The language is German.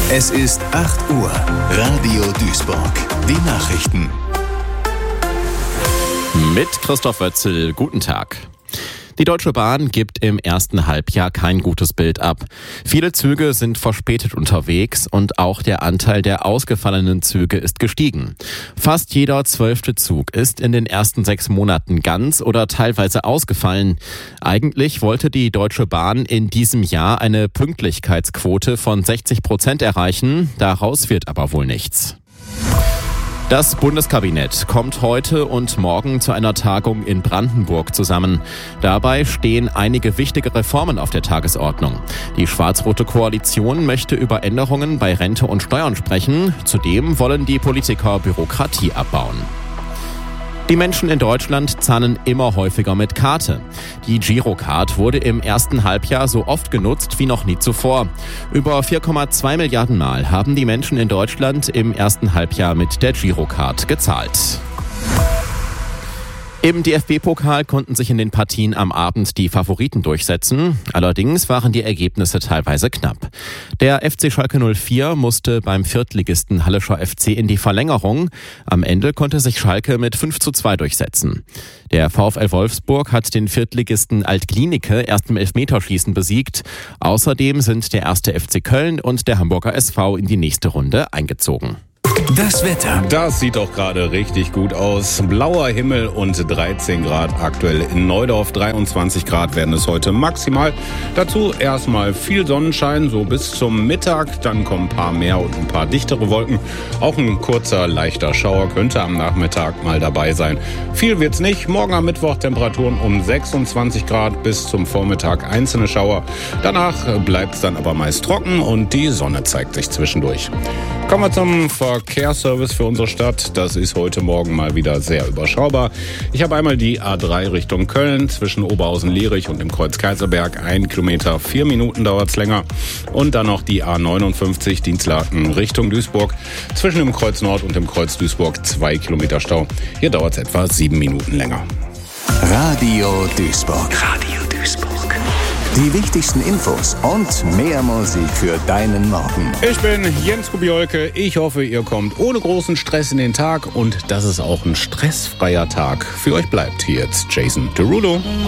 Es ist 8 Uhr. Radio Duisburg. Die Nachrichten. Mit Christoph Wötzel, guten Tag. Die Deutsche Bahn gibt im ersten Halbjahr kein gutes Bild ab. Viele Züge sind verspätet unterwegs und auch der Anteil der ausgefallenen Züge ist gestiegen. Fast jeder 12. Zug ist in den ersten 6 Monaten ganz oder teilweise ausgefallen. Eigentlich wollte die Deutsche Bahn in diesem Jahr eine Pünktlichkeitsquote von 60% erreichen. Daraus wird aber wohl nichts. Das Bundeskabinett kommt heute und morgen zu einer Tagung in Brandenburg zusammen. Dabei stehen einige wichtige Reformen auf der Tagesordnung. Die schwarz-rote Koalition möchte über Änderungen bei Rente und Steuern sprechen. Zudem wollen die Politiker Bürokratie abbauen. Die Menschen in Deutschland zahlen immer häufiger mit Karte. Die Girocard wurde im ersten Halbjahr so oft genutzt wie noch nie zuvor. Über 4,2 Milliarden Mal haben die Menschen in Deutschland im ersten Halbjahr mit der Girocard gezahlt. Im DFB-Pokal konnten sich in den Partien am Abend die Favoriten durchsetzen. Allerdings waren die Ergebnisse teilweise knapp. Der FC Schalke 04 musste beim Viertligisten Hallischer FC in die Verlängerung. Am Ende konnte sich Schalke mit 5:2 durchsetzen. Der VfL Wolfsburg hat den Viertligisten Alt-Glienicke erst im Elfmeterschießen besiegt. Außerdem sind der 1. FC Köln und der Hamburger SV in die nächste Runde eingezogen. Das Wetter. Das sieht doch gerade richtig gut aus. Blauer Himmel und 13 Grad aktuell in Neudorf. 23 Grad werden es heute maximal. Dazu erstmal viel Sonnenschein, so bis zum Mittag. Dann kommen ein paar mehr und ein paar dichtere Wolken. Auch ein kurzer, leichter Schauer könnte am Nachmittag mal dabei sein. Viel wird's nicht. Morgen am Mittwoch Temperaturen um 26 Grad bis zum Vormittag einzelne Schauer. Danach bleibt's dann aber meist trocken und die Sonne zeigt sich zwischendurch. Kommen wir zum Verkehrsservice für unsere Stadt. Das ist heute Morgen mal wieder sehr überschaubar. Ich habe einmal die A3 Richtung Köln zwischen Oberhausen-Lierich und dem Kreuz Kaiserberg. 1 Kilometer, 4 Minuten dauert's länger. Und dann noch die A59 Dienstlaken Richtung Duisburg zwischen dem Kreuz Nord und dem Kreuz Duisburg 2 Kilometer Stau. Hier dauert's etwa 7 Minuten länger. Radio Duisburg. Radio Duisburg. Die wichtigsten Infos und mehr Musik für deinen Morgen. Ich bin Jens Kubiolke. Ich hoffe, ihr kommt ohne großen Stress in den Tag und dass es auch ein stressfreier Tag für euch bleibt. Hier jetzt Jason Derulo.